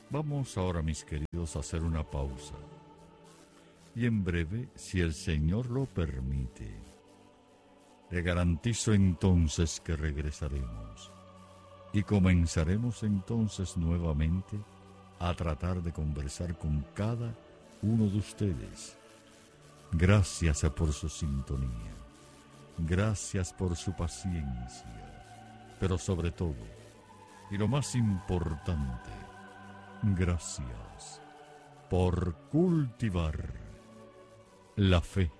Vamos ahora, mis queridos, a hacer una pausa. Y en breve, si el Señor lo permite, le garantizo entonces que regresaremos. Y comenzaremos entonces nuevamente a tratar de conversar con cada uno de ustedes. Gracias por su sintonía. Gracias por su paciencia. Pero sobre todo, y lo más importante, gracias por cultivar la fe